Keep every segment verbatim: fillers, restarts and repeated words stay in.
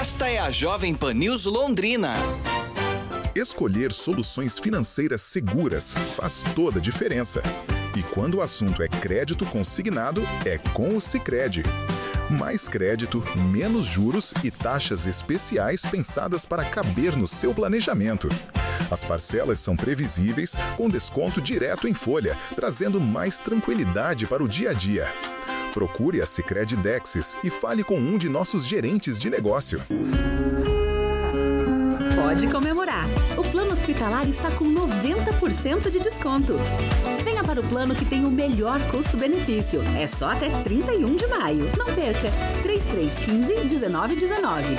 Esta é a Jovem Pan News Londrina. Escolher soluções financeiras seguras faz toda a diferença. E quando o assunto é crédito consignado, é com o Sicredi. Mais crédito, menos juros e taxas especiais pensadas para caber no seu planejamento. As parcelas são previsíveis, com desconto direto em folha, trazendo mais tranquilidade para o dia a dia. Procure a Sicredi Dexis e fale com um de nossos gerentes de negócio. Pode comemorar! O plano hospitalar está com noventa por cento de desconto. Venha para o plano que tem o melhor custo-benefício. É só até trinta e um de maio. Não perca! três três um cinco, um nove um nove.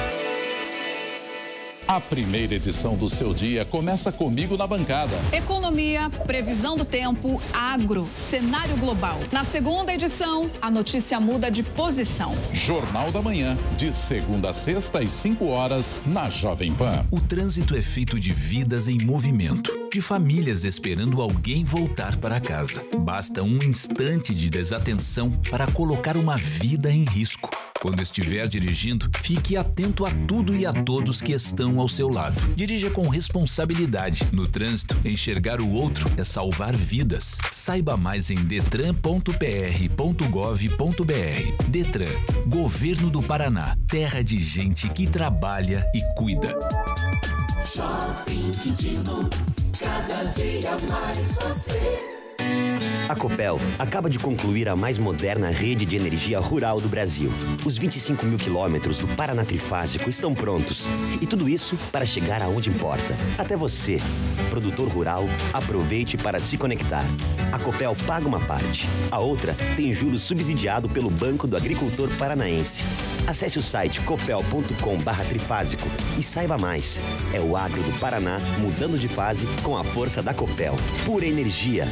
A primeira edição do seu dia começa comigo na bancada. Economia, previsão do tempo, agro, cenário global. Na segunda edição, a notícia muda de posição. Jornal da Manhã, de segunda a sexta às cinco horas, na Jovem Pan. O trânsito é feito de vidas em movimento, de famílias esperando alguém voltar para casa. Basta um instante de desatenção para colocar uma vida em risco. Quando estiver dirigindo, fique atento a tudo e a todos que estão ao seu lado. Dirija com responsabilidade. No trânsito, enxergar o outro é salvar vidas. Saiba mais em detran ponto p r ponto gov ponto b r. Detran, Governo do Paraná, terra de gente que trabalha e cuida. Shopping Quintino, cada dia mais você. A Copel acaba de concluir a mais moderna rede de energia rural do Brasil. Os vinte e cinco mil quilômetros do Paraná Trifásico estão prontos. E tudo isso para chegar aonde importa. Até você, produtor rural, aproveite para se conectar. A Copel paga uma parte. A outra tem juros subsidiado pelo Banco do Agricultor Paranaense. Acesse o site copel ponto com barra trifásico e saiba mais. É o agro do Paraná mudando de fase com a força da Copel. Pura energia.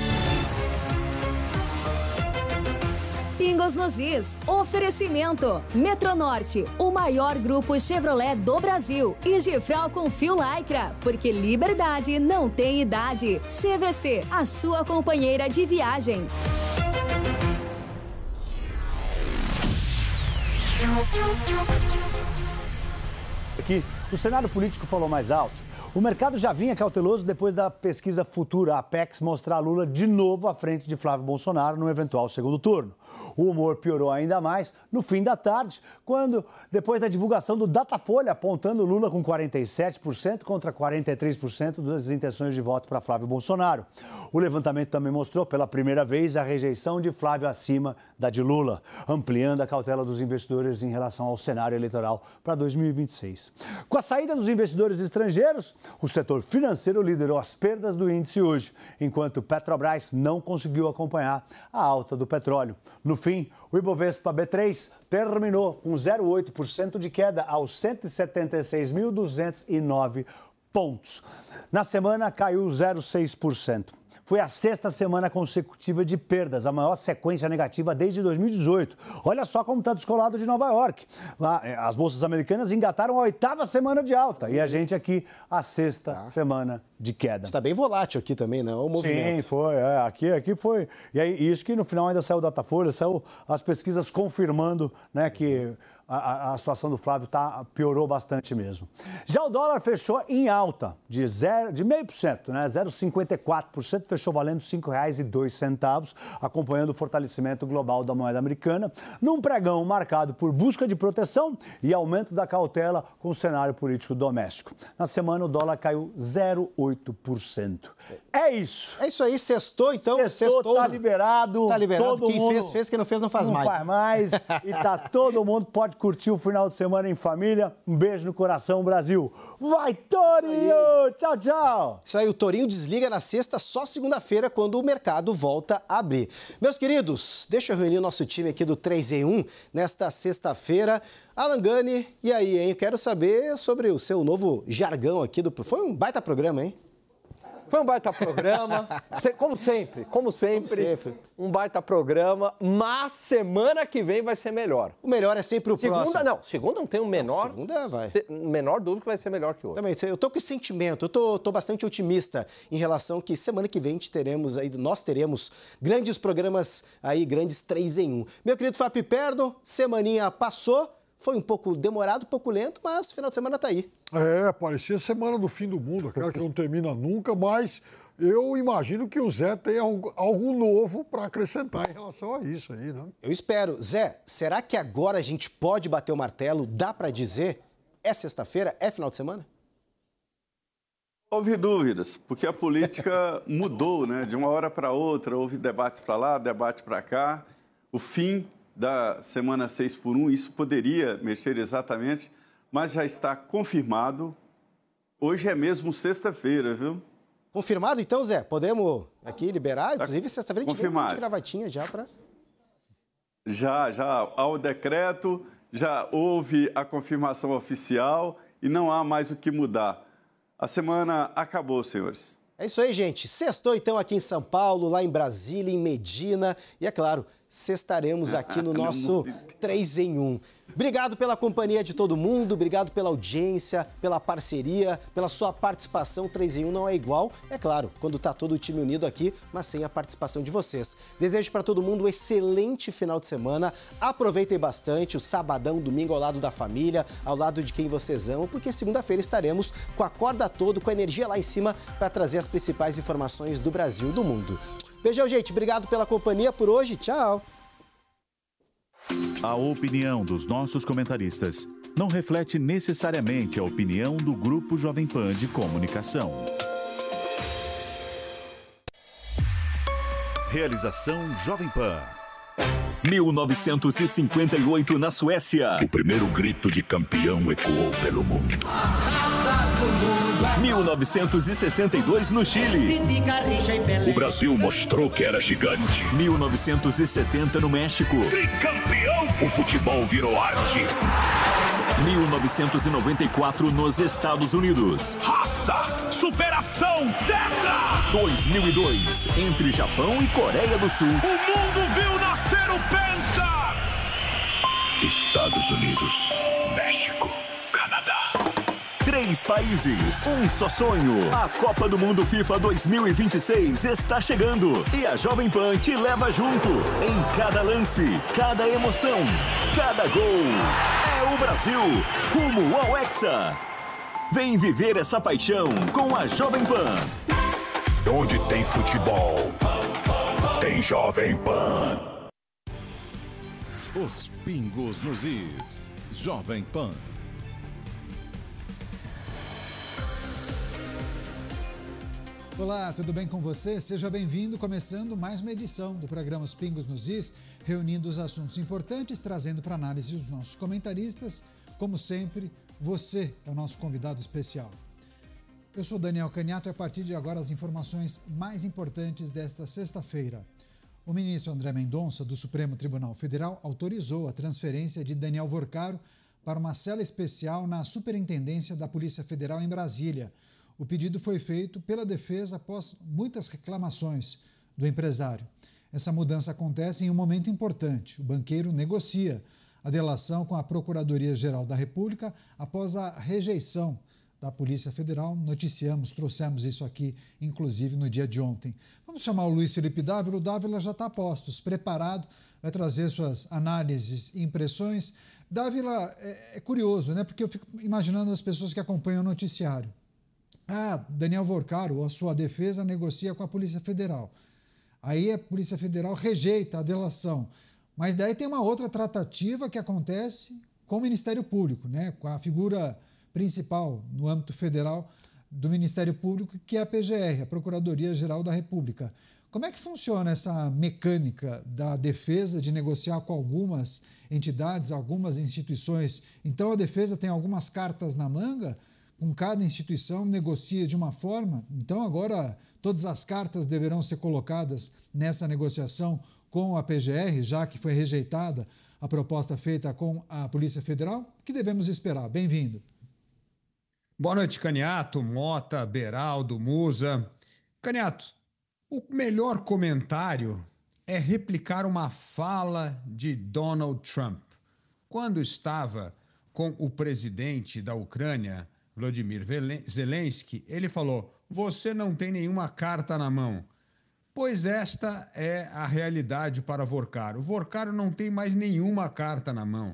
Pingos nos Is. Oferecimento. Metronorte, o maior grupo Chevrolet do Brasil. E Gifral com fio Lycra, porque liberdade não tem idade. C V C, a sua companheira de viagens. Aqui, o cenário político falou mais alto. O mercado já vinha cauteloso depois da pesquisa Futura Apex mostrar Lula de novo à frente de Flávio Bolsonaro no eventual segundo turno. O humor piorou ainda mais no fim da tarde, quando, depois da divulgação do Datafolha apontando Lula com quarenta e sete por cento contra quarenta e três por cento das intenções de voto para Flávio Bolsonaro. O levantamento também mostrou pela primeira vez a rejeição de Flávio acima da de Lula, ampliando a cautela dos investidores em relação ao cenário eleitoral para dois mil e vinte e seis. Com a saída dos investidores estrangeiros, o setor financeiro liderou as perdas do índice hoje, enquanto Petrobras não conseguiu acompanhar a alta do petróleo. No fim, o Ibovespa B três terminou com zero vírgula oito por cento de queda aos cento e setenta e seis mil duzentos e nove pontos. Na semana, caiu zero vírgula seis por cento. Foi a sexta semana consecutiva de perdas, a maior sequência negativa desde dois mil e dezoito. Olha só como está descolado de Nova York. Lá, as bolsas americanas engataram a oitava semana de alta e a gente aqui a sexta tá. semana de queda. Está bem volátil aqui também, né? O movimento. Sim, foi. É, aqui, aqui foi. E aí, isso que no final ainda saiu o Datafolha, saiu as pesquisas confirmando, né, que A, a situação do Flávio tá, piorou bastante mesmo. Já o dólar fechou em alta, de zero, de meio por cento, né? zero vírgula cinquenta e quatro por cento, fechou valendo cinco reais e dois centavos, acompanhando o fortalecimento global da moeda americana, num pregão marcado por busca de proteção e aumento da cautela com o cenário político doméstico. Na semana, o dólar caiu zero vírgula oito por cento. É isso. É isso aí, sextou, então. Sextou, sextou tá liberado. Tá liberado. Todo quem mundo fez, fez. Quem não fez, não faz não mais. Não faz mais. E tá todo mundo pode curtir o final de semana em família. Um beijo no coração, Brasil. Vai, Torinho! Tchau, tchau! Isso aí, o Torinho desliga na sexta, só segunda-feira, quando o mercado volta a abrir. Meus queridos, deixa eu reunir o nosso time aqui do três em um nesta sexta-feira. Alan Gani, e aí, hein? Quero saber sobre o seu novo jargão aqui do... Foi um baita programa, hein? Foi um baita programa, como sempre, como sempre, como sempre, um baita programa, mas semana que vem vai ser melhor. O melhor é sempre o segunda, próximo. Não, segunda não tem um menor... Segunda vai. Menor dúvida que vai ser melhor que o outro. Também, eu tô com esse sentimento, eu tô, tô bastante otimista em relação que semana que vem a gente teremos aí, nós teremos grandes programas aí, grandes três em um. Meu querido Fábio Perno, semaninha passou, Foi um pouco demorado, um pouco lento, mas final de semana está aí. É, parecia semana do fim do mundo, aquela que não termina nunca, mas eu imagino que o Zé tem algo, algo novo para acrescentar em relação a isso aí, né? Eu espero. Zé, será que agora a gente pode bater o martelo? Dá para dizer? É sexta-feira? É final de semana? Houve dúvidas, porque a política mudou, né? De uma hora para outra, houve debates para lá, debate para cá. O fim da semana seis por um, isso poderia mexer exatamente, mas já está confirmado. Hoje é mesmo sexta-feira, viu? Confirmado então, Zé? Podemos aqui liberar? Inclusive, sexta-feira a gente vem de gravatinha já para... Já, já há o decreto, já houve a confirmação oficial e não há mais o que mudar. A semana acabou, senhores. É isso aí, gente. Sextou, então, aqui em São Paulo, lá em Brasília, em Medina. E, é claro, sextaremos aqui no nosso três em um. Obrigado pela companhia de todo mundo, obrigado pela audiência, pela parceria, pela sua participação. três em um não é igual, é claro, quando está todo o time unido aqui, mas sem a participação de vocês. Desejo para todo mundo um excelente final de semana. Aproveitem bastante o sabadão, domingo ao lado da família, ao lado de quem vocês amam, porque segunda-feira estaremos com a corda toda, com a energia lá em cima, para trazer as principais informações do Brasil e do mundo. Beijão, gente. Obrigado pela companhia por hoje. Tchau. A opinião dos nossos comentaristas não reflete necessariamente a opinião do Grupo Jovem Pan de Comunicação. Realização Jovem Pan. mil novecentos e cinquenta e oito, na Suécia. O primeiro grito de campeão ecoou pelo mundo. mil novecentos e sessenta e dois, no Chile. O Brasil mostrou que era gigante. mil novecentos e setenta, no México. Tricampeão! O futebol virou arte. mil novecentos e noventa e quatro, nos Estados Unidos. Raça! Superação! Tetra! dois mil e dois, entre Japão e Coreia do Sul. O mundo viu nascer o Penta! Estados Unidos, México, Canadá. Três países, um só sonho. A Copa do Mundo FIFA dois mil e vinte e seis está chegando e a Jovem Pan te leva junto. Em cada lance, cada emoção, cada gol. É o Brasil, rumo ao Hexa. Vem viver essa paixão com a Jovem Pan. Onde tem futebol, tem Jovem Pan. Os pingos nos is. Jovem Pan. Olá, tudo bem com você? Seja bem-vindo, começando mais uma edição do programa Os Pingos nos Is, reunindo os assuntos importantes, trazendo para análise os nossos comentaristas. Como sempre, você é o nosso convidado especial. Eu sou Daniel Caniato e a partir de agora as informações mais importantes desta sexta-feira. O ministro André Mendonça, do Supremo Tribunal Federal, autorizou a transferência de Daniel Vorcaro para uma cela especial na Superintendência da Polícia Federal em Brasília. O pedido foi feito pela defesa após muitas reclamações do empresário. Essa mudança acontece em um momento importante. O banqueiro negocia a delação com a Procuradoria-Geral da República após a rejeição da Polícia Federal. Noticiamos, trouxemos isso aqui, inclusive, no dia de ontem. Vamos chamar o Luiz Felipe Dávila. O Dávila já está a postos, preparado, vai trazer suas análises e impressões. Dávila, é, é curioso, né? Porque eu fico imaginando as pessoas que acompanham o noticiário. Ah, Daniel Vorcaro, a sua defesa, negocia com a Polícia Federal. Aí a Polícia Federal rejeita a delação. Mas daí tem uma outra tratativa que acontece com o Ministério Público, né? Com a figura principal no âmbito federal do Ministério Público, que é a P G R, a Procuradoria-Geral da República. Como é que funciona essa mecânica da defesa de negociar com algumas entidades, algumas instituições? Então a defesa tem algumas cartas na manga? Com cada instituição negocia de uma forma, então agora todas as cartas deverão ser colocadas nessa negociação com a P G R, já que foi rejeitada a proposta feita com a Polícia Federal. O que devemos esperar? Bem-vindo. Boa noite, Caniato, Mota, Beraldo, Musa. Caniato, o melhor comentário é replicar uma fala de Donald Trump. Quando estava com o presidente da Ucrânia, Volodymyr Zelensky, ele falou: você não tem nenhuma carta na mão. Pois esta é a realidade para Vorcaro. O Vorcaro não tem mais nenhuma carta na mão.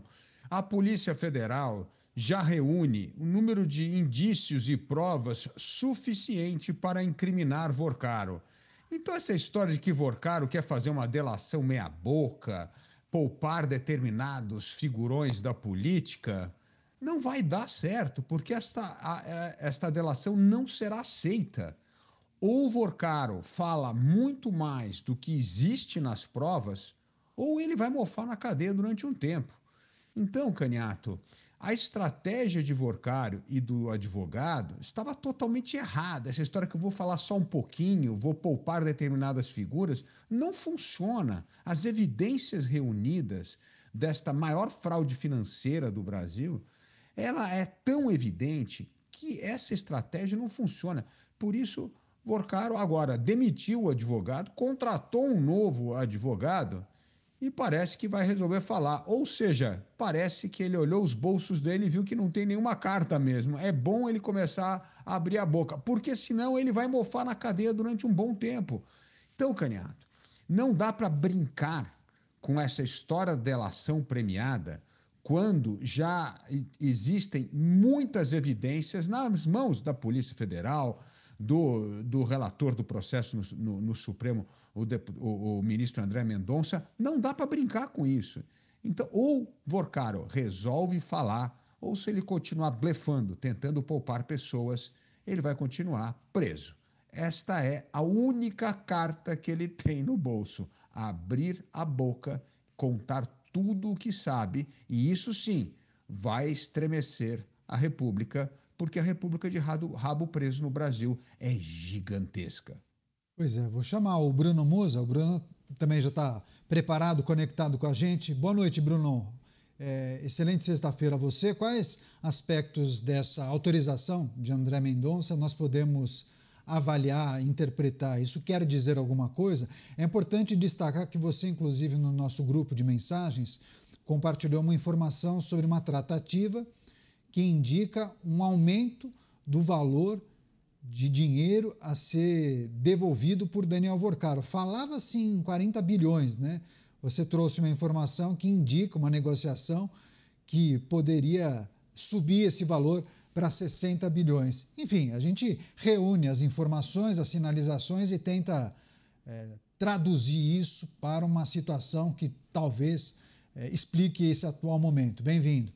a Polícia Federal já reúne um número de indícios e provas suficiente para incriminar Vorcaro. Então, essa história de que Vorcaro quer fazer uma delação meia-boca, poupar determinados figurões da política, não vai dar certo, porque esta, a, esta delação não será aceita. Ou Vorcaro fala muito mais do que existe nas provas, ou ele vai mofar na cadeia durante um tempo. Então, Caniato, a estratégia de Vorcaro e do advogado estava totalmente errada. Essa história que eu vou falar só um pouquinho, vou poupar determinadas figuras, não funciona. As evidências reunidas desta maior fraude financeira do Brasil, ela é tão evidente que essa estratégia não funciona. Por isso, Vorcaro agora demitiu o advogado, contratou um novo advogado e parece que vai resolver falar. Ou seja, parece que ele olhou os bolsos dele e viu que não tem nenhuma carta mesmo. É bom ele começar a abrir a boca, porque senão ele vai mofar na cadeia durante um bom tempo. Então, Caniato, não dá para brincar com essa história de delação premiada quando já existem muitas evidências nas mãos da Polícia Federal, do, do relator do processo no, no, no Supremo, o, o, o ministro André Mendonça. Não dá para brincar com isso. Então, ou Vorcaro resolve falar, ou se ele continuar blefando, tentando poupar pessoas, ele vai continuar preso. Esta é a única carta que ele tem no bolso. Abrir a boca, contar tudo o que sabe, e isso sim vai estremecer a República, porque a República de rabo preso no Brasil é gigantesca. Pois é, vou chamar o Bruno Musa. O Bruno também já está preparado, conectado com a gente. Boa noite, Bruno. É, excelente sexta-feira a você. Quais aspectos dessa autorização de André Mendonça nós podemos avaliar, interpretar? Isso quer dizer alguma coisa? É importante destacar que você, inclusive, no nosso grupo de mensagens, compartilhou uma informação sobre uma tratativa que indica um aumento do valor de dinheiro a ser devolvido por Daniel Vorcaro. Falava-se em quarenta bilhões, né? Você trouxe uma informação que indica uma negociação que poderia subir esse valor para sessenta bilhões. Enfim, a gente reúne as informações, as sinalizações e tenta é, traduzir isso para uma situação que talvez é, explique esse atual momento. Bem-vindo.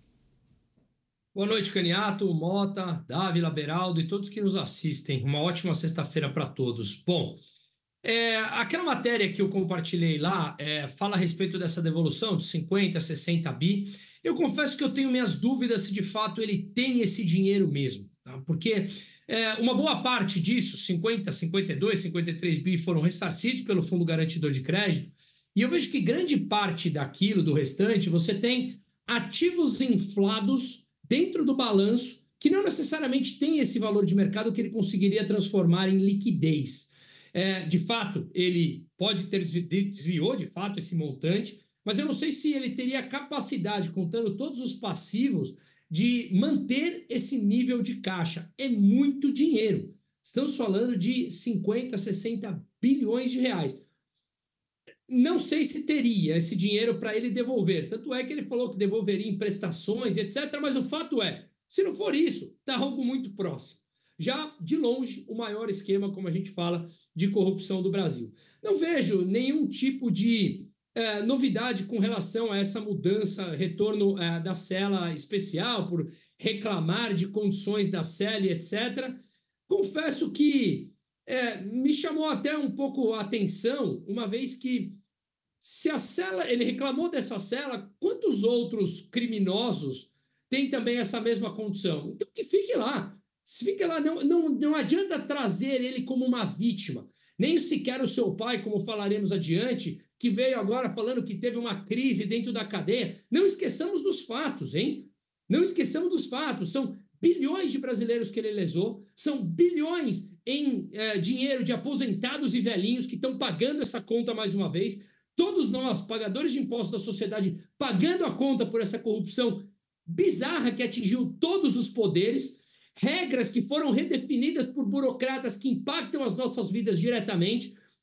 Boa noite, Caniato, Mota, Dávila, Beraldo e todos que nos assistem. Uma ótima sexta-feira para todos. Bom, é, aquela matéria que eu compartilhei lá é, fala a respeito dessa devolução de cinquenta, sessenta bi. Eu confesso que eu tenho minhas dúvidas se de fato ele tem esse dinheiro mesmo, tá? Porque é, uma boa parte disso, cinquenta, cinquenta e dois, cinquenta e três bi, foram ressarcidos pelo Fundo Garantidor de Crédito, e eu vejo que grande parte daquilo, do restante, você tem ativos inflados dentro do balanço, que não necessariamente tem esse valor de mercado que ele conseguiria transformar em liquidez. É, de fato, ele pode ter desviou, de fato, esse montante, mas eu não sei se ele teria capacidade, contando todos os passivos, de manter esse nível de caixa. É muito dinheiro. Estamos falando de cinquenta, sessenta bilhões de reais. Não sei se teria esse dinheiro para ele devolver. Tanto é que ele falou que devolveria em prestações, etcétera. Mas o fato é, se não for isso, está algo muito próximo. Já, de longe, o maior esquema, como a gente fala, de corrupção do Brasil. Não vejo nenhum tipo de é, novidade com relação a essa mudança, retorno é, da cela especial, por reclamar de condições da cela, etcétera. Confesso que É, me chamou até um pouco a atenção, uma vez que se a cela, ele reclamou dessa cela, quantos outros criminosos têm também essa mesma condição? Então que fique lá, se fique lá, não, não, não adianta trazer ele como uma vítima, nem sequer o seu pai, como falaremos adiante, que veio agora falando que teve uma crise dentro da cadeia. Não esqueçamos dos fatos, hein? Não esqueçamos dos fatos, são bilhões de brasileiros que ele lesou, são bilhões em eh, dinheiro de aposentados e velhinhos que estão pagando essa conta mais uma vez, todos nós, pagadores de impostos da sociedade, pagando a conta por essa corrupção bizarra que atingiu todos os poderes, regras que foram redefinidas por burocratas que impactam as nossas vidas diretamente.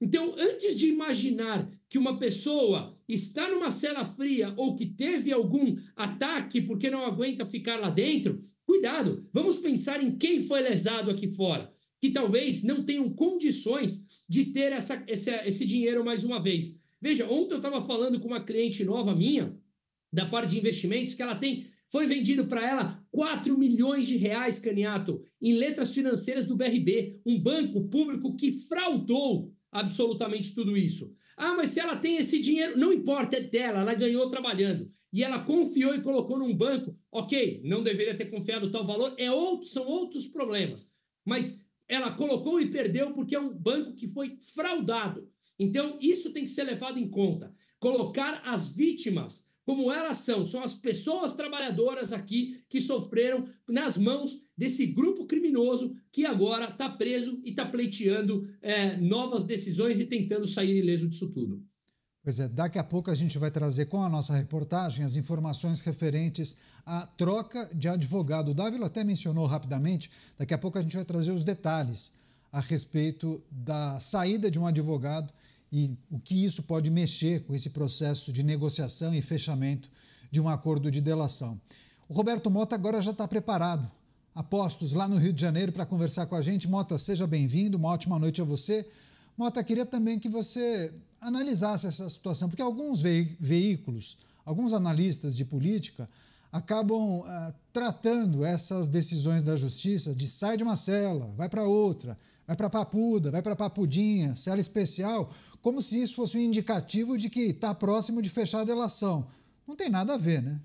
Então, antes de imaginar que uma pessoa está numa cela fria ou que teve algum ataque porque não aguenta ficar lá dentro, cuidado, vamos pensar em quem foi lesado aqui fora, que talvez não tenham condições de ter essa, esse, esse dinheiro mais uma vez. Veja, ontem eu estava falando com uma cliente nova minha, da parte de investimentos, que ela tem, foi vendido para ela quatro milhões de reais, Caniato, em letras financeiras do B R B, um banco público que fraudou absolutamente tudo isso. Ah, mas se ela tem esse dinheiro, não importa, é dela, ela ganhou trabalhando. E ela confiou e colocou num banco, ok, não deveria ter confiado tal valor, é outro, são outros problemas. Mas ela colocou e perdeu porque é um banco que foi fraudado. Então, isso tem que ser levado em conta. Colocar as vítimas como elas são, são as pessoas trabalhadoras aqui que sofreram nas mãos desse grupo criminoso que agora está preso e está pleiteando é, novas decisões e tentando sair ileso disso tudo. Pois é, daqui a pouco a gente vai trazer com a nossa reportagem as informações referentes à troca de advogado. O Dávila até mencionou rapidamente, daqui a pouco a gente vai trazer os detalhes a respeito da saída de um advogado e o que isso pode mexer com esse processo de negociação e fechamento de um acordo de delação. O Roberto Mota agora já está preparado, a postos lá no Rio de Janeiro para conversar com a gente. Mota, seja bem-vindo, uma ótima noite a você. Mota, queria também que você analisasse essa situação, porque alguns ve- veículos, alguns analistas de política acabam uh, tratando essas decisões da justiça de sai de uma cela, vai para outra, vai para Papuda, vai para Papudinha, cela especial, como se isso fosse um indicativo de que está próximo de fechar a delação. Não tem nada a ver, né?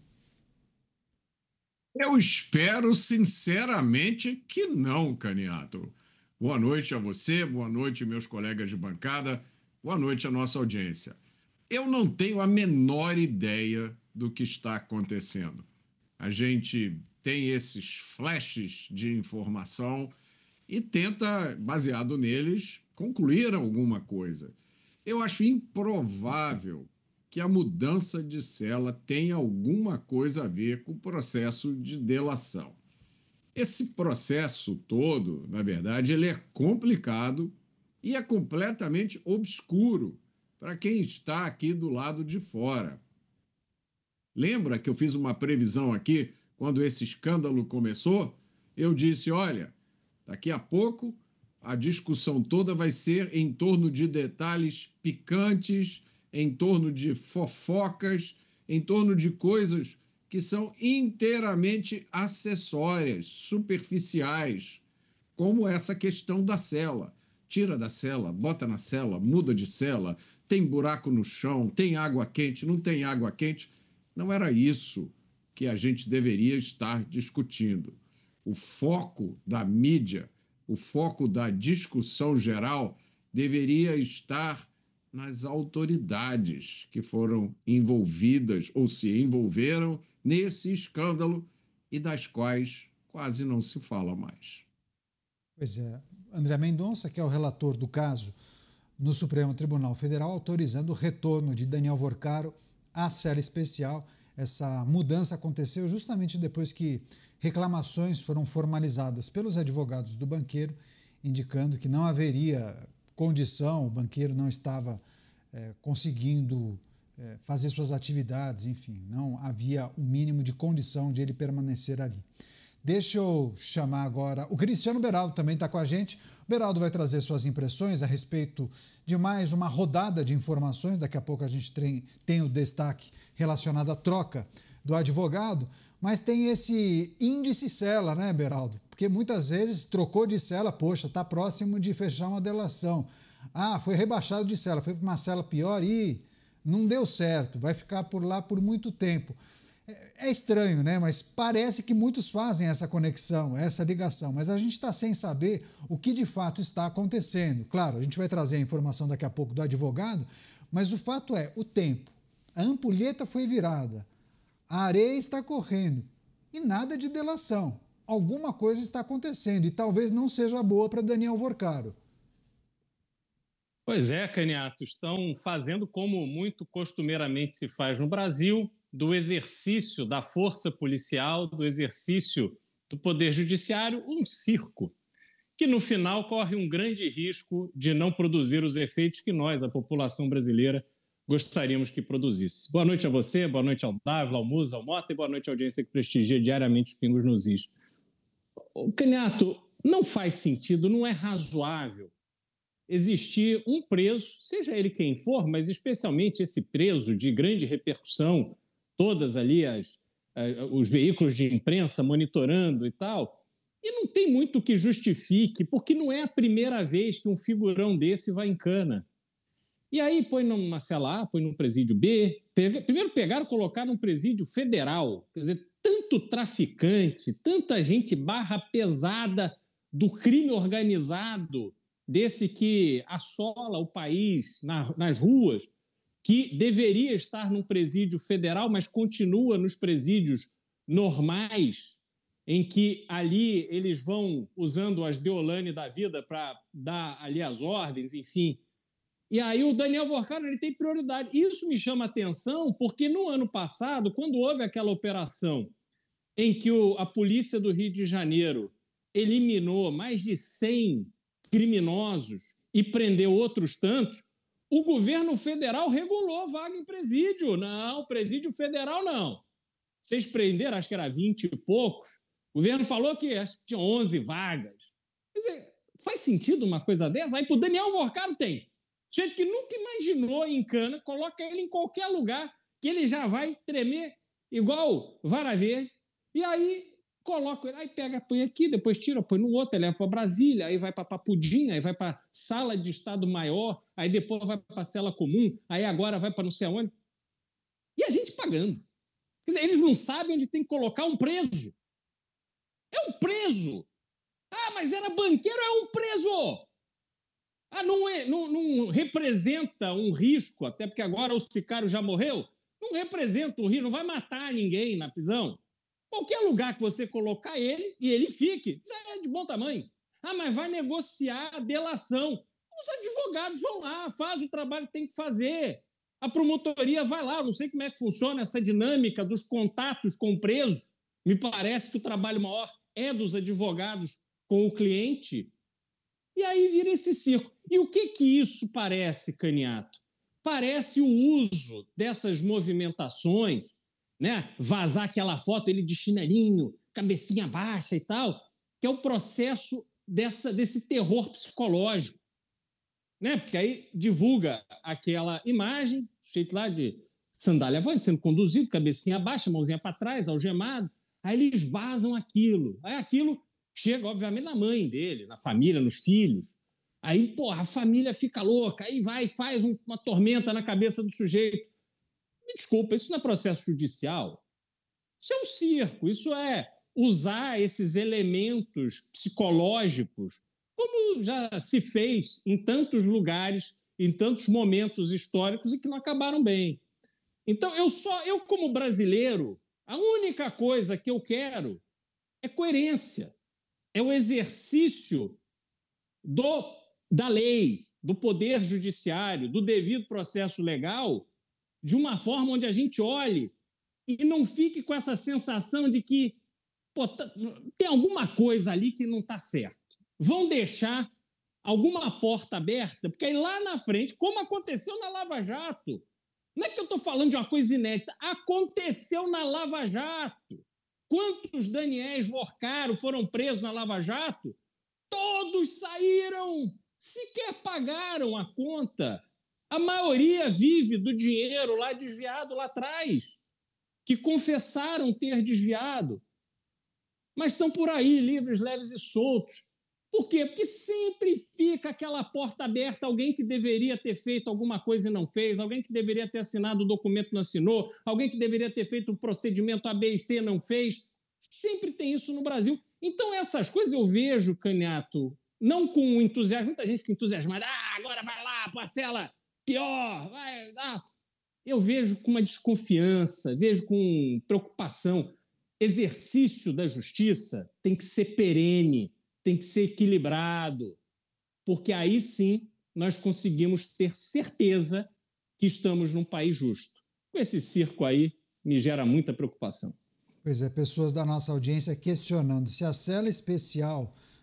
Eu espero sinceramente que não, Caniato. Boa noite a você, boa noite, meus colegas de bancada, boa noite à nossa audiência. Eu não tenho a menor ideia do que está acontecendo. A gente tem esses flashes de informação e tenta, baseado neles, concluir alguma coisa. Eu acho improvável que a mudança de cela tenha alguma coisa a ver com o processo de delação. Esse processo todo, na verdade, ele é complicado e é completamente obscuro para quem está aqui do lado de fora. Lembra que eu fiz uma previsão aqui quando esse escândalo começou? Eu disse, olha, daqui a pouco a discussão toda vai ser em torno de detalhes picantes, em torno de fofocas, em torno de coisas que são inteiramente acessórias, superficiais, como essa questão da cela. Tira da cela, bota na cela, muda de cela, tem buraco no chão, tem água quente, não tem água quente. Não era isso que a gente deveria estar discutindo. O foco da mídia, o foco da discussão geral deveria estar nas autoridades que foram envolvidas ou se envolveram nesse escândalo e das quais quase não se fala mais. Pois é. André Mendonça, que é o relator do caso no Supremo Tribunal Federal, autorizando o retorno de Daniel Vorcaro à cela especial. Essa mudança aconteceu justamente depois que reclamações foram formalizadas pelos advogados do banqueiro, indicando que não haveria condição, o banqueiro não estava é, conseguindo é, fazer suas atividades, enfim, não havia o mínimo de condição de ele permanecer ali. Deixa eu chamar agora o Cristiano Beraldo, também está com a gente. O Beraldo vai trazer suas impressões a respeito de mais uma rodada de informações. Daqui a pouco a gente tem, tem o destaque relacionado à troca do advogado, mas tem esse índice cela, né, Beraldo? Porque muitas vezes trocou de cela, poxa, está próximo de fechar uma delação. Ah, foi rebaixado de cela, foi para uma cela pior e não deu certo, vai ficar por lá por muito tempo. É estranho, né? Mas parece que muitos fazem essa conexão, essa ligação, mas a gente está sem saber o que de fato está acontecendo. Claro, a gente vai trazer a informação daqui a pouco do advogado, mas o fato é, o tempo, a ampulheta foi virada, a areia está correndo e nada de delação. Alguma coisa está acontecendo e talvez não seja boa para Daniel Vorcaro. Pois é, Caniato, estão fazendo como muito costumeiramente se faz no Brasil, do exercício da força policial, do exercício do poder judiciário, um circo. que no final corre um grande risco de não produzir os efeitos que nós, a população brasileira, gostaríamos que produzisse. Boa noite a você, boa noite ao Dávila, ao Musa, ao Mota e boa noite à audiência que prestigia diariamente os Pingos nos Is. Caniato, não faz sentido, não é razoável existir um preso, seja ele quem for, mas especialmente esse preso de grande repercussão, todas ali as, os veículos de imprensa monitorando e tal, e não tem muito que justifique, porque não é a primeira vez que um figurão desse vai em cana. E aí põe numa cela A, põe num presídio B, pega, primeiro pegaram e colocaram num presídio federal, quer dizer, tanto traficante, tanta gente barra pesada do crime organizado, desse que assola o país na, nas ruas, que deveria estar num presídio federal, mas continua nos presídios normais, em que ali eles vão usando as Deolane da vida para dar ali as ordens, enfim. E aí o Daniel Vorcaro ele tem prioridade. Isso me chama atenção porque no ano passado, quando houve aquela operação em que o, a polícia do Rio de Janeiro eliminou mais de cem criminosos e prendeu outros tantos, o governo federal regulou vaga em presídio. Não, presídio federal não. Vocês prenderam, acho que era vinte e poucos. O governo falou que acho que tinha onze vagas. Quer dizer, faz sentido uma coisa dessa? Aí para o Daniel Vorcaro tem. Gente que nunca imaginou em cana, coloca ele em qualquer lugar que ele já vai tremer igual vara verde. E aí coloca ele, aí pega, põe aqui, depois tira, põe no outro, aí leva para Brasília, aí vai para Papudim, aí vai para sala de Estado Maior, aí depois vai para a cela comum, aí agora vai para não sei aonde. E a gente pagando. Quer dizer, eles não sabem onde tem que colocar um preso. É um preso. Ah, mas era banqueiro, é um preso. Ah, não, é, não, não representa um risco, até porque agora o sicário já morreu, não representa um risco, não vai matar ninguém na prisão. Qualquer lugar que você colocar ele e ele fique, já é de bom tamanho. Ah, mas vai negociar a delação. Os advogados vão lá, faz o trabalho que tem que fazer. A promotoria vai lá, não sei como é que funciona essa dinâmica dos contatos com o preso. Me parece que o trabalho maior é dos advogados com o cliente. E aí vira esse circo. E o que que isso parece, Caniato? Parece o uso dessas movimentações, né? Vazar aquela foto, ele de chinelinho, cabecinha baixa e tal, que é o processo dessa, desse terror psicológico. Né? Porque aí divulga aquela imagem, jeito lá de sandália voz, sendo conduzido, cabecinha baixa, mãozinha para trás, algemado. Aí eles vazam aquilo. Aí aquilo chega, obviamente, na mãe dele, na família, nos filhos. Aí, porra, a família fica louca, aí vai e faz um, uma tormenta na cabeça do sujeito. Me desculpa, isso não é processo judicial. Isso é um circo, isso é usar esses elementos psicológicos, como já se fez em tantos lugares, em tantos momentos históricos e que não acabaram bem. Então, eu só, eu como brasileiro, a única coisa que eu quero é coerência, é o exercício do, da lei, do poder judiciário, do devido processo legal, de uma forma onde a gente olhe e não fique com essa sensação de que pô, tem alguma coisa ali que não está certo. Vão deixar alguma porta aberta, porque aí lá na frente, como aconteceu na Lava Jato, não é que eu estou falando de uma coisa inédita, aconteceu na Lava Jato. Quantos Daniéis Vorcaro foram presos na Lava Jato? Todos saíram, sequer pagaram a conta. A maioria vive do dinheiro lá desviado lá atrás, que confessaram ter desviado, mas estão por aí, livres, leves e soltos. Por quê? Porque sempre fica aquela porta aberta, alguém que deveria ter feito alguma coisa e não fez, alguém que deveria ter assinado o documento e não assinou, alguém que deveria ter feito o procedimento A, B e C e não fez. Sempre tem isso no Brasil. Então, essas coisas eu vejo, Caniato, não com entusiasmo, muita gente fica entusiasmada, ah, agora vai lá, parcela pior, vai, ah. Eu vejo com uma desconfiança, vejo com preocupação. Exercício da justiça tem que ser perene, tem que ser equilibrado, porque aí sim nós conseguimos ter certeza que estamos num país justo. Com esse circo aí, me gera muita preocupação. Pois é, pessoas da nossa audiência questionando se a cela especial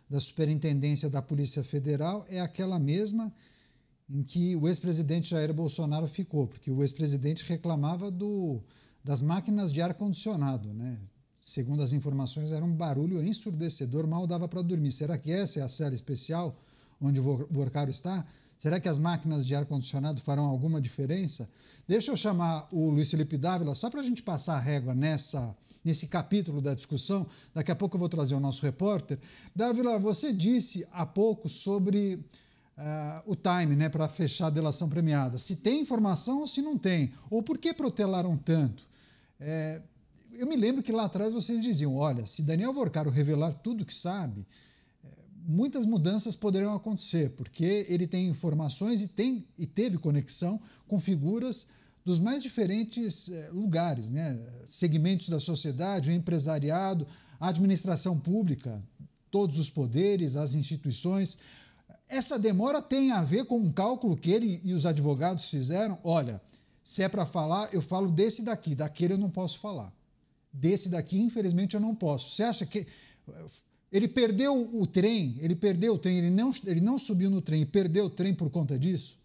da Superintendência da Polícia Federal é aquela mesma em que o ex-presidente Jair Bolsonaro ficou, porque o ex-presidente reclamava do, das máquinas de ar-condicionado, né? Segundo as informações, era um barulho ensurdecedor, mal dava para dormir. Será que essa é a cela especial onde o Vorcaro está? Será que as máquinas de ar-condicionado farão alguma diferença? Deixa eu chamar o Luiz Felipe Dávila, só para a gente passar a régua nessa, nesse capítulo da discussão. Daqui a pouco eu vou trazer o nosso repórter. Dávila, você disse há pouco sobre uh, o time, né, para fechar a delação premiada. Se tem informação ou se não tem. Ou por que protelaram tanto? É, eu me lembro que lá atrás vocês diziam, olha, se Daniel Vorcaro revelar tudo que sabe, muitas mudanças poderão acontecer, porque ele tem informações e, tem, e teve conexão com figuras dos mais diferentes eh, lugares, né? Segmentos da sociedade, o empresariado, a administração pública, todos os poderes, as instituições. Essa demora tem a ver com um cálculo que ele e os advogados fizeram. Olha, se é para falar, eu falo desse daqui, daquele eu não posso falar. Desse daqui, infelizmente, eu não posso. Você acha que... Ele perdeu o trem, ele perdeu o trem, ele não, ele não subiu no trem e perdeu o trem por conta disso?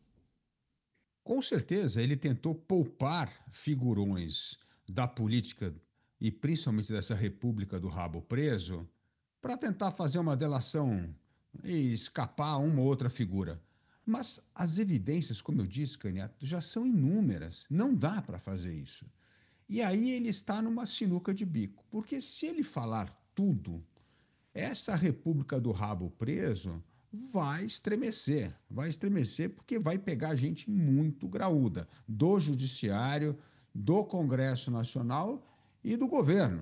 Com certeza, ele tentou poupar figurões da política e principalmente dessa República do Rabo Preso para tentar fazer uma delação e escapar uma ou outra figura. Mas as evidências, como eu disse, Canhato, já são inúmeras. Não dá para fazer isso. E aí ele está numa sinuca de bico, porque se ele falar tudo, essa República do Rabo Preso vai estremecer, vai estremecer porque vai pegar gente muito graúda, do Judiciário, do Congresso Nacional e do governo.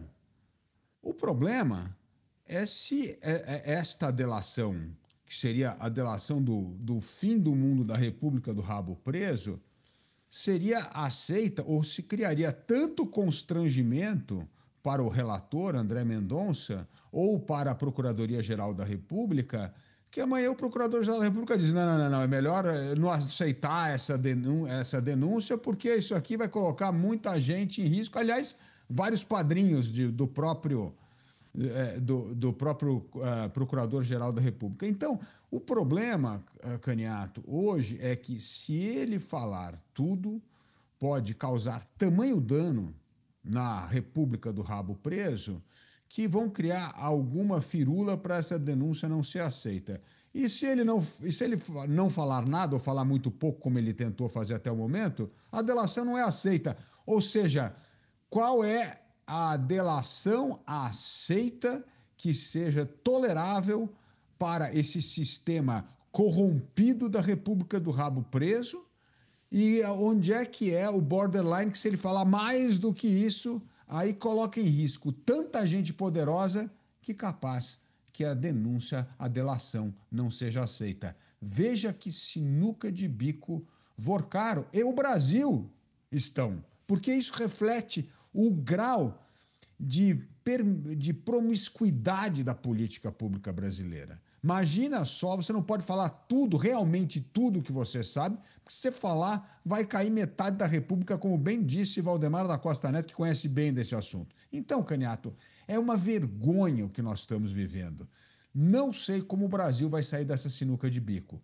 O problema é se esta delação, que seria a delação do, do fim do mundo da República do Rabo Preso, seria aceita ou se criaria tanto constrangimento para o relator, André Mendonça, ou para a Procuradoria-Geral da República, que amanhã o Procurador-Geral da República diz, não, não, não, não, é melhor não aceitar essa denúncia, essa denúncia, porque isso aqui vai colocar muita gente em risco. Aliás, vários padrinhos de, do próprio, é, do, do próprio uh, Procurador-Geral da República. Então, o problema, uh, Canhato, hoje é que se ele falar tudo, pode causar tamanho dano na República do Rabo Preso, que vão criar alguma firula para essa denúncia não ser aceita. E se ele não, e se ele não falar nada ou falar muito pouco, como ele tentou fazer até o momento, a delação não é aceita. Ou seja, qual é a delação aceita que seja tolerável para esse sistema corrompido da República do Rabo Preso? E onde é que é o borderline que, se ele falar mais do que isso, aí coloca em risco tanta gente poderosa que capaz que a denúncia, a delação não seja aceita. Veja que sinuca de bico Vorcaro e o Brasil estão, porque isso reflete o grau de, de promiscuidade da política pública brasileira. Imagina só, você não pode falar tudo, realmente tudo que você sabe, porque se você falar, vai cair metade da República, como bem disse Valdemar da Costa Neto, que conhece bem desse assunto. Então, Canhato, é uma vergonha o que nós estamos vivendo. Não sei como o Brasil vai sair dessa sinuca de bico.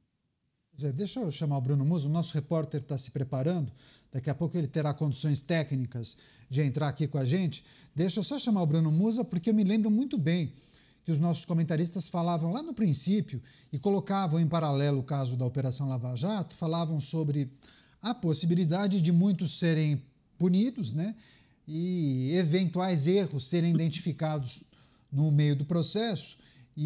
Zé, deixa eu chamar o Bruno Musso, o nosso repórter está se preparando, daqui a pouco ele terá condições técnicas de entrar aqui com a gente. Deixa eu só chamar o Bruno Musa, porque eu me lembro muito bem que os nossos comentaristas falavam lá no princípio e colocavam em paralelo o caso da Operação Lava Jato, falavam sobre a possibilidade de muitos serem punidos, né, e eventuais erros serem identificados no meio do processo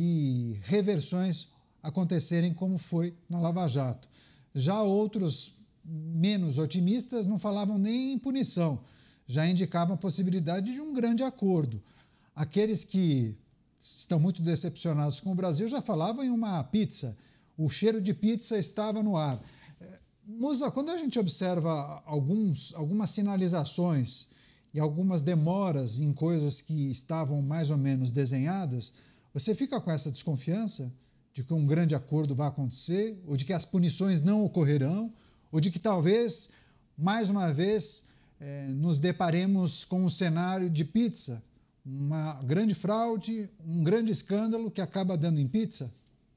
e reversões acontecerem como foi na Lava Jato. Já outros menos otimistas não falavam nem em punição, já indicavam a possibilidade de um grande acordo. Aqueles que estão muito decepcionados com o Brasil já falavam em uma pizza. O cheiro de pizza estava no ar. Musa, quando a gente observa alguns, algumas sinalizações e algumas demoras em coisas que estavam mais ou menos desenhadas, você fica com essa desconfiança de que um grande acordo vai acontecer, ou de que as punições não ocorrerão, ou de que talvez, mais uma vez, eh, nos deparemos com um cenário de pizza, uma grande fraude, um grande escândalo que acaba dando em pizza?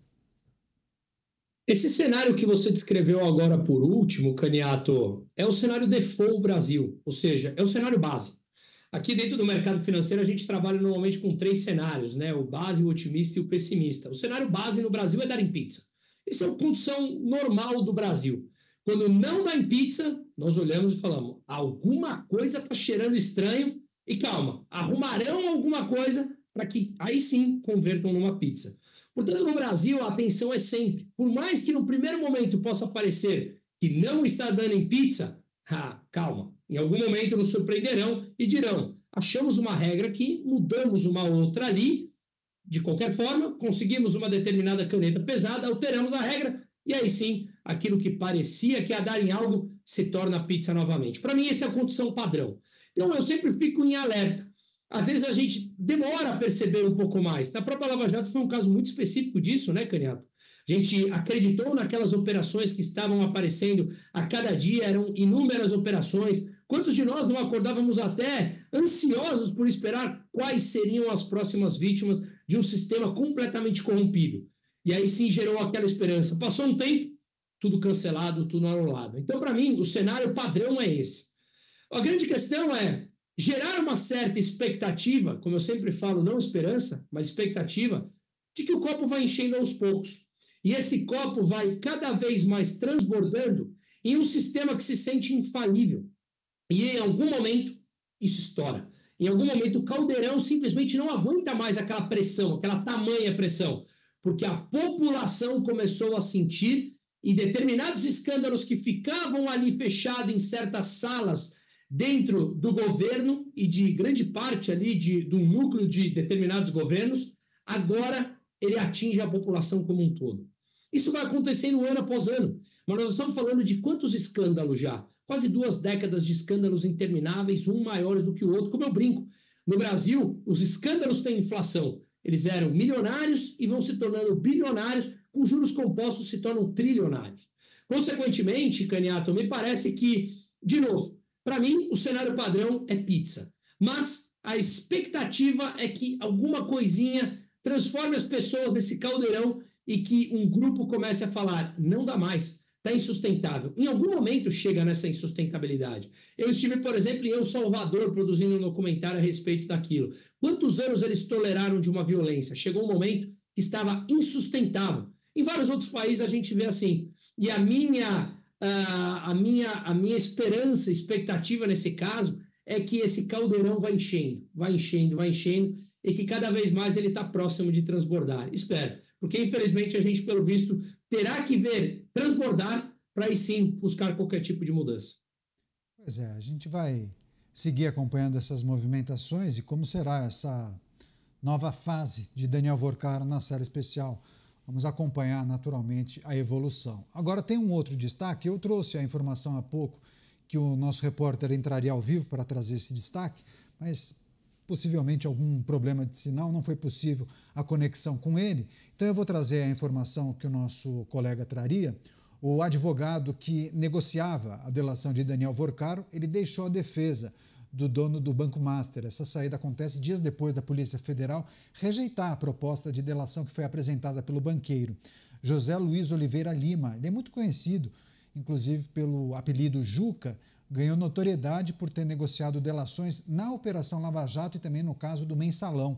Esse cenário que você descreveu agora por último, Caniato, é o cenário default Brasil, ou seja, é o cenário base. Aqui dentro do mercado financeiro a gente trabalha normalmente com três cenários, né? O base, o otimista e o pessimista. O cenário base no Brasil é dar em pizza. Isso é uma condição normal do Brasil. Quando não dá em pizza, nós olhamos e falamos, alguma coisa está cheirando estranho e calma, arrumarão alguma coisa para que aí sim convertam numa pizza. Portanto, no Brasil, a atenção é sempre, por mais que no primeiro momento possa parecer que não está dando em pizza, ah, calma, em algum momento nos surpreenderão e dirão, achamos uma regra aqui, mudamos uma outra ali, de qualquer forma, conseguimos uma determinada caneta pesada, alteramos a regra, e aí sim, aquilo que parecia que ia dar em algo se torna pizza novamente. Para mim, essa é a condição padrão. Então, eu sempre fico em alerta. Às vezes a gente demora a perceber um pouco mais. Na própria Lava Jato foi um caso muito específico disso, né, Caniato? A gente acreditou naquelas operações que estavam aparecendo a cada dia, eram inúmeras operações. Quantos de nós não acordávamos até ansiosos por esperar quais seriam as próximas vítimas de um sistema completamente corrompido? E aí sim gerou aquela esperança. Passou um tempo, tudo cancelado, tudo anulado. Então, para mim, o cenário padrão é esse. A grande questão é gerar uma certa expectativa, como eu sempre falo, não esperança, mas expectativa, de que o copo vai enchendo aos poucos. E esse copo vai cada vez mais transbordando em um sistema que se sente infalível. E em algum momento, isso estoura. Em algum momento, o caldeirão simplesmente não aguenta mais aquela pressão, aquela tamanha pressão, porque a população começou a sentir e determinados escândalos que ficavam ali fechados em certas salas dentro do governo e de grande parte ali de, de um núcleo de determinados governos, agora ele atinge a população como um todo. Isso vai acontecendo ano após ano, mas nós estamos falando de quantos escândalos já? Quase duas décadas de escândalos intermináveis, um maiores do que o outro, como eu brinco. No Brasil, os escândalos têm inflação. Eles eram milionários e vão se tornando bilionários, com juros compostos se tornam trilionários. Consequentemente, Caniato, me parece que, de novo, para mim, o cenário padrão é pizza. Mas a expectativa é que alguma coisinha transforme as pessoas nesse caldeirão e que um grupo comece a falar, não dá mais, está insustentável. Em algum momento chega nessa insustentabilidade. Eu estive, por exemplo, em El Salvador produzindo um documentário a respeito daquilo. Quantos anos eles toleraram de uma violência? Chegou um momento que estava insustentável. Em vários outros países a gente vê assim. E a minha... Uh, a, minha, a minha esperança, expectativa nesse caso é que esse caldeirão vai enchendo, vai enchendo, vai enchendo e que cada vez mais ele está próximo de transbordar. Espero, porque infelizmente a gente, pelo visto, terá que ver transbordar para aí sim buscar qualquer tipo de mudança. Pois é, a gente vai seguir acompanhando essas movimentações e como será essa nova fase de Daniel Vorcar na série especial. Vamos acompanhar naturalmente a evolução. Agora tem um outro destaque, eu trouxe a informação há pouco que o nosso repórter entraria ao vivo para trazer esse destaque, mas possivelmente algum problema de sinal, não foi possível a conexão com ele. Então eu vou trazer a informação que o nosso colega traria. O advogado que negociava a delação de Daniel Vorcar, ele deixou a defesa do dono do Banco Master. Essa saída acontece dias depois da Polícia Federal rejeitar a proposta de delação que foi apresentada pelo banqueiro José Luiz Oliveira Lima. Ele é muito conhecido, inclusive pelo apelido Juca, ganhou notoriedade por ter negociado delações na Operação Lava Jato e também no caso do Mensalão.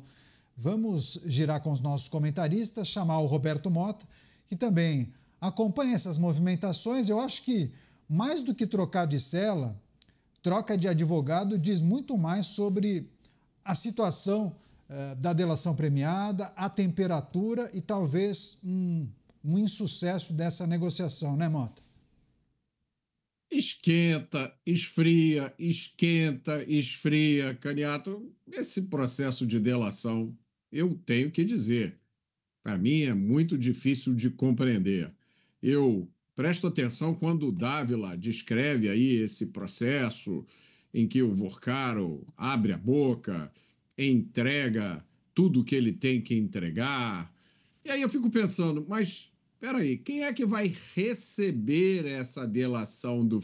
Vamos girar com os nossos comentaristas, chamar o Roberto Mota, que também acompanha essas movimentações. Eu acho que, mais do que trocar de cela, troca de advogado diz muito mais sobre a situação eh, da delação premiada, a temperatura e talvez um, um insucesso dessa negociação, né, Mota? Esquenta, esfria, esquenta, esfria, Caniato. Esse processo de delação, eu tenho que dizer, para mim é muito difícil de compreender. Eu presto atenção quando o Dávila descreve aí esse processo em que o Vorcaro abre a boca, entrega tudo o que ele tem que entregar. E aí eu fico pensando, mas, peraí, quem é que vai receber essa delação do